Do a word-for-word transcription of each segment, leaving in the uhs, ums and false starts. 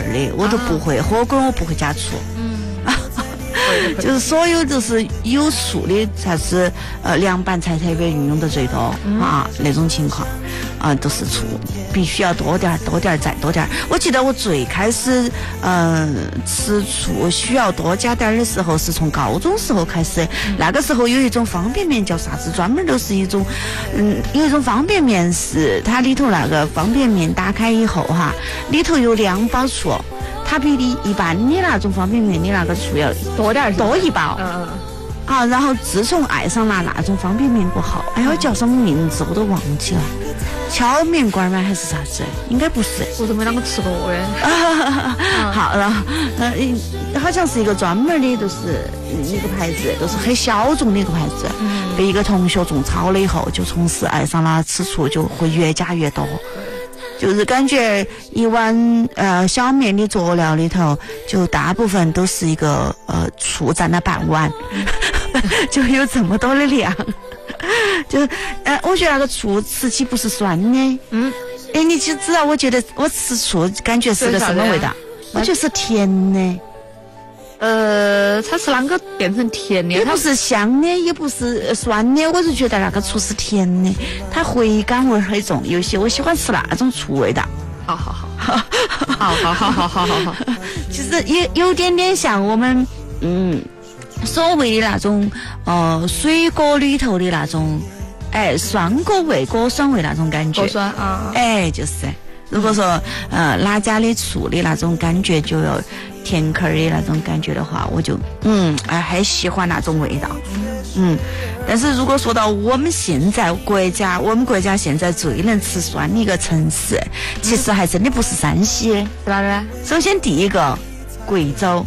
的，我都不会、啊、火锅我不会加醋。嗯。就是所有就是有醋的才是呃凉拌菜才会运用的最多、嗯、啊那种情况啊都是醋必须要多点多点再多点。我记得我最开始嗯、呃、吃醋需要多加点的时候是从高中时候开始、嗯、那个时候有一种方便面叫啥子，专门都是一种嗯有一种方便面是它里头那个方便面打开以后哈，里头有两包醋，它比你一般的那种方便面的那个醋要多点多一包。 嗯啊，然后自从爱上了那种方便面过后，哎呀，叫什么名字我都忘记了，荞面馆吗还是啥子？应该不是， 我都没啷个吃过哎。 好，然后呃，好像是一个专门的，就是一个牌子，都是很小众的一个牌子。嗯。被一个同学种草了以后，就从此爱上了吃醋，就会越加越多。就是感觉一碗呃小面的佐料里头，就大部分都是一个呃醋占了半碗，就有这么多的量。就呃，我觉得那个醋吃起不是酸的，嗯，哎，你就知道，我觉得我吃醋感觉是个什么味道？我觉得是甜的。 呃，它是啷个变成甜的？ 也不是香的，也不是酸的，我就觉得那个醋是甜的，它回甘味很重。有些我喜欢吃那种醋味道。 好好好，好好好好好好好。 其实也有点点像我们嗯所谓的那种呃水果里头的那种哎酸果味、果酸味那种感觉。 果酸啊。 哎，就是。如果说呃哪家的醋的那种感觉就有甜口的那种感觉的话，我就嗯哎还喜欢那种味道。嗯，但是如果说到我们现在国家，我们国家现在最能吃酸的一个城市，其实还真的不是山西，是哪呢？ 首先第一个贵州。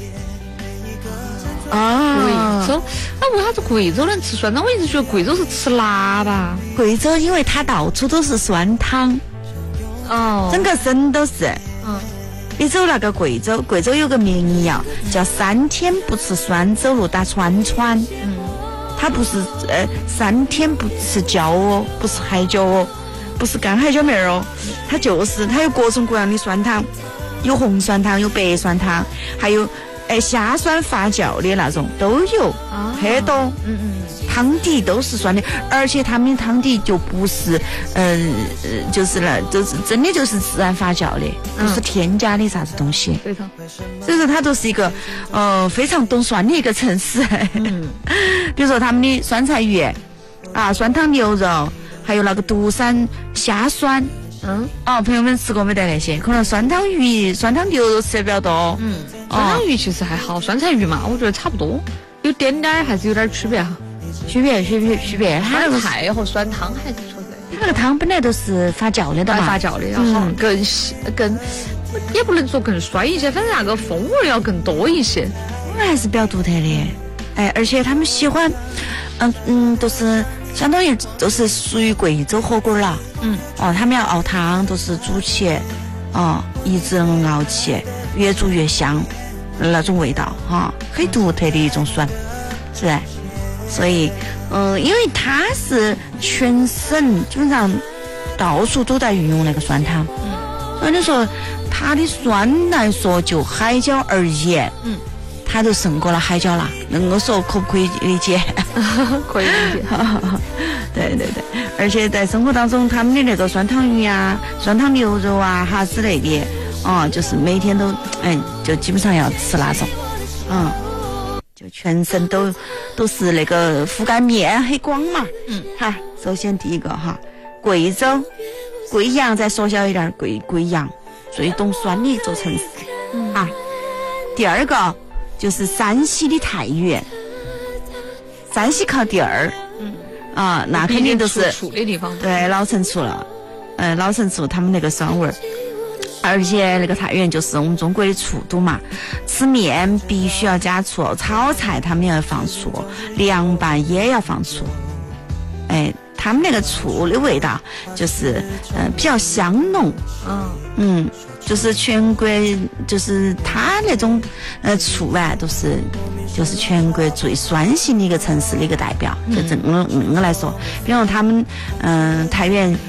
啊，贵州？那为啥子贵州能吃酸？那我一直觉得贵州是吃辣吧？ 贵州因为它到处都是酸汤。哦，整个省都是。嗯，你走那个贵州，贵州有个民谣叫三天不吃酸，走路打串串。嗯，它不是呃三天不吃椒哦，不是海椒哦，不是干海椒面哦，它就是它有各种各样的酸汤，有红酸汤，有白酸汤，还有哎虾酸发酵的那种都有，很多。嗯嗯。汤底都是酸的，而且他们的汤底就不是，嗯、呃，就是了，就是真的就是自然发酵的，不是添加的啥子东西。 对头。 所以说它都是一个，呃，非常懂酸的一个城市。嗯。比如说他们的酸菜鱼，啊，酸汤牛肉，还有那个独山虾酸。嗯。哦，朋友们吃过没得那些？可能酸汤鱼、酸汤牛肉吃的比较多。 嗯。酸汤鱼其实还好，酸菜鱼嘛，我觉得差不多，有点点还是有点区别哈。 区别区别区别， 它那个菜和酸汤还是说的， 它那个汤本来都是发酵的嘛， 发酵的，然后更更也不能说更酸一些，反正那个风味要更多一些， 风味还是比较独特的。哎，而且他们喜欢，嗯嗯，都是相当于都是属于贵州火锅了。嗯，哦，他们要熬汤都是煮起，哦，一直能熬起，越煮越香，那种味道哈，很独特的一种酸，是吧？所以，嗯，因为它是全省基本上到处都在运用那个酸汤，嗯，所以你说它的酸来说，就海椒而言，嗯，它就胜过了海椒了。能够说可不可以理解？ 可以理解。 对对对，而且在生活当中，他们的那个酸汤鱼啊、酸汤牛肉啊哈之类的，哦，就是每天都，哎，就基本上要吃那种，嗯。就全身都都是那个覆盖面很广嘛，嗯，哈，首先第一个哈，贵州贵阳，再缩小一点，贵贵阳最懂酸的一座城市，嗯啊，第二个就是山西的太原，山西靠第二，嗯啊，那肯定都是醋的地方， 对，老城醋了，嗯、呃，老城醋他们那个酸味儿。而且那个太原就是我们中国的醋都嘛，吃面必须要加醋，炒菜他们也要放醋，凉拌也要放醋。哎，他们那个醋的味道就是嗯、呃、比较香浓，嗯嗯，就是全国就是他那种呃醋啊，都是就是全国最酸性的一个城市的一个代表。就这么嗯来说，比如他们嗯、呃、太原。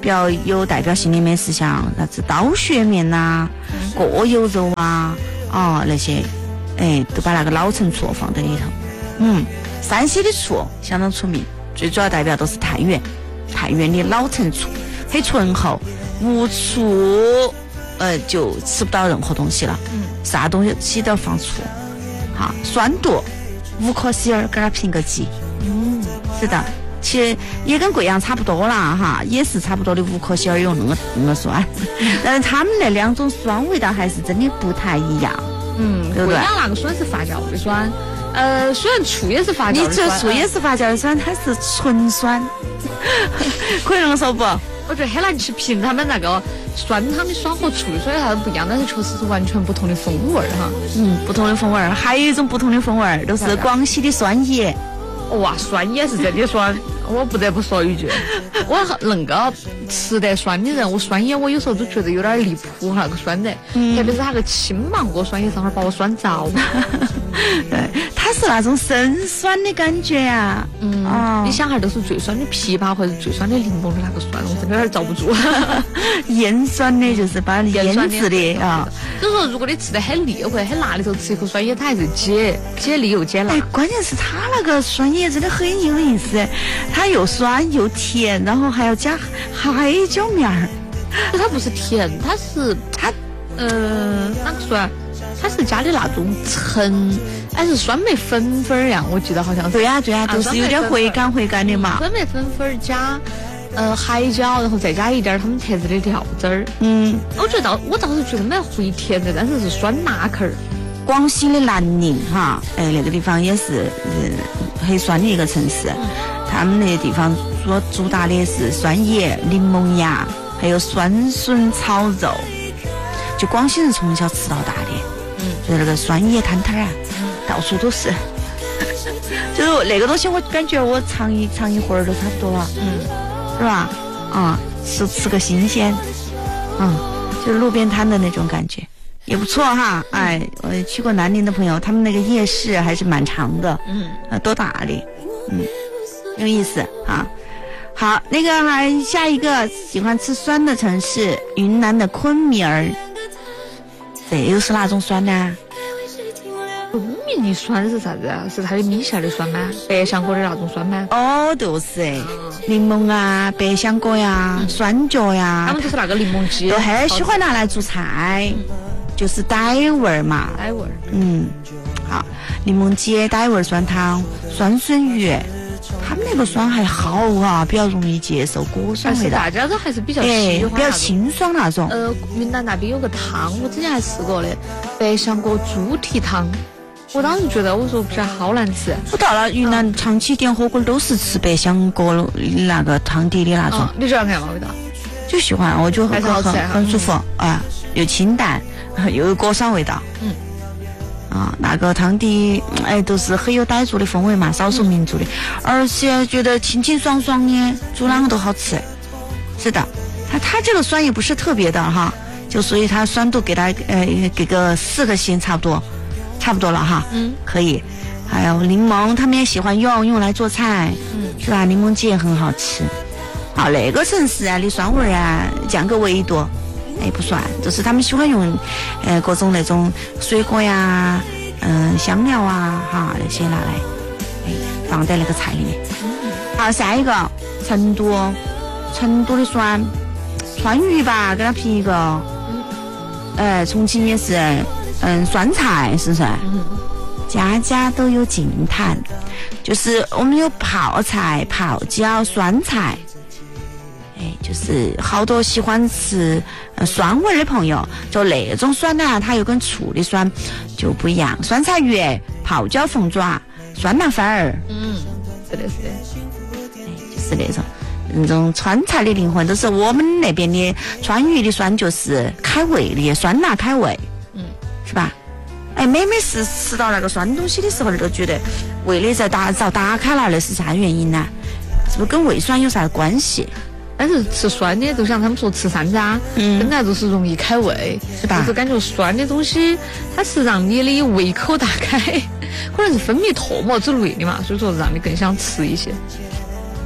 比较有代表性的美食，像啥子刀削面呐、啊、过油肉啊，哦那些，哎，都把那个老陈醋放在里头。嗯，山西的醋相当出名，最主要代表都是太原，太原的老陈醋很醇厚，无醋呃就吃不到任何东西了。嗯，啥东西都要放醋。好，酸度五颗星儿，给它评个级。嗯，是的。其实也跟贵阳差不多啦，哈，也是差不多的五颗星儿，有那么那么酸，但是他们那两种酸味道还是真的不太一样， 嗯，对不对？贵阳那个酸是发酵的酸，呃，虽然醋也是发酵的酸， 你这醋也是发酵的酸，它是纯酸，可以这么说不？ 我觉得很难去评他们那个酸汤的酸和醋的酸它都不一样，但是确实是完全不同的风味儿哈。 嗯，不同的风味儿，还有一种不同的风味儿，都是广西的酸椰。 哇，酸椰是真的酸，我不得不说一句，我能够吃得酸的人，我酸椰我有时候都觉得有点离谱那个酸的，嗯、特别是那个青芒果酸椰，上会把我酸着。 对，它是那种生酸的感觉呀、啊。 嗯，哦、你想哈，都是最酸的枇杷或者最酸的柠檬的那个酸，我真的有点遭不住。 腌酸的就是把你腌制的啊。 所以说，如果你吃得很腻或者很辣的时候，吃一口酸椰，它还是解解腻又解辣。 哎，关键是它那个酸椰真的很有意思，它又酸又甜，然后还要加海椒面儿。 它不是甜，它是它呃哪个酸？它是加的那种橙，还是酸梅粉粉样？我记得好像是。 对呀、啊、对呀、啊，都是有点回甘回甘的嘛。 酸梅粉粉加呃海椒，然后再加一点他们特制的料汁儿。嗯，我觉得我倒是觉得蛮回甜的，但是是酸辣口儿。 广西的南宁哈，哎那个地方也是呃很酸的一个城市，嗯、他们那个地方主主打的是酸椰、柠檬芽，还有酸笋炒肉，就广西人从小吃到大的。嗯，就是那个酸椰摊摊啊，嗯、到处都是。就是那个东西，我感觉我尝一尝一会儿都差不多了，嗯，是吧？啊、嗯，吃吃个新鲜，嗯，就是路边摊的那种感觉。也不错哈，哎，我去过南宁的朋友，他们那个夜市还是蛮长的，嗯，呃，多大的，嗯，有意思啊。好，那个还下一个喜欢吃酸的城市，云南的昆明儿，这又是哪种酸呢？ 昆明的酸是啥子啊？是它的米线的酸吗？百香果的那种酸吗？ 哦，都是哎，柠檬啊，百香果呀，嗯、酸角呀， 他们就是那个柠檬鸡， 都很喜欢拿来做菜。嗯，就是傣味儿嘛， 傣味儿， 嗯，好，柠檬鸡、傣味酸汤、酸笋鱼，他们那个酸还好啊，比较容易接受果酸味道。 大家都还是比较喜欢、 哎、比较清爽那种。 呃，云南那边有个汤，我之前还吃过的百香果猪蹄汤，我当时觉得我说不是好难吃。 我到了云南，长期点火锅都是吃百香果那个汤底的那种。哦、 你喜欢看吗？味道？ 就喜欢，我觉得很很很很舒服啊、嗯呃，又清淡。又有果酸味道，嗯，啊，那个汤底，哎，都是很有傣族的风味嘛，少数民族的，而且觉得清清爽爽的，煮啷个都好吃。是的，它它这个酸也不是特别的哈，就所以它酸度给它呃给个四个星差不多，差不多了哈，嗯，可以。还有柠檬，他们也喜欢用用来做菜，嗯，是吧？柠檬鸡也很好吃。好，那个城市啊，的酸味啊，降个维度。哎，不算，就是他们喜欢用，呃，各种那种水果呀，嗯、呃，香料啊，哈，那些拿来，哎，放在那个菜里面。好，下一个，成都，成都的酸，川渝吧，给它评一个。呃，重庆也是，嗯，酸菜是不是？家家都有劲谈，就是我们有泡菜、泡椒、酸菜。哎，就是好多喜欢吃呃酸味的朋友，就那种酸呢，它又跟醋的酸就不一样。酸菜鱼、泡椒凤爪、酸辣粉儿， 嗯，是的，是的， 哎，就是那种那种川菜的灵魂，都是我们那边的川渝的酸，就是开胃的酸辣开胃，嗯，是吧？哎，每每是吃到那个酸东西的时候，都觉得胃里在打早打开了，那是啥原因呢？是不是跟胃酸有啥关系？ 但是吃酸的，就像他们说吃山楂，嗯，本来就是容易开胃， 是吧？ 就是感觉酸的东西，它是让你的胃口打开，可能是分泌唾沫之类的嘛，所以说让你更想吃一些。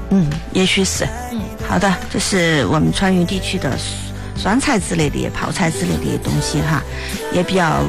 嗯，也许是。嗯，好的，这是我们川渝地区的酸菜之类的、泡菜之类的东西哈，也比较